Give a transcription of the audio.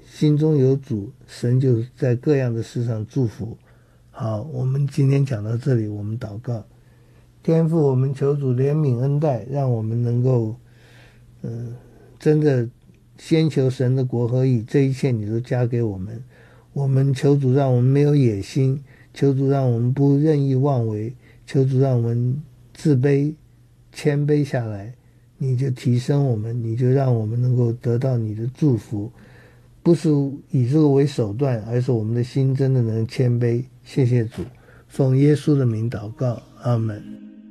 心中有主，神就在各样的事上祝福。好，我们今天讲到这里，我们祷告。天父，我们求主怜悯恩待，让我们能够真的先求神的国和义，这一切你都加给我们。我们求主让我们没有野心，求主让我们不任意妄为，求主让我们自卑谦卑下来，你就提升我们，你就让我们能够得到你的祝福，不是以这个为手段，而是我们的心真的能谦卑。谢谢主，奉耶稣的名祷告，阿们。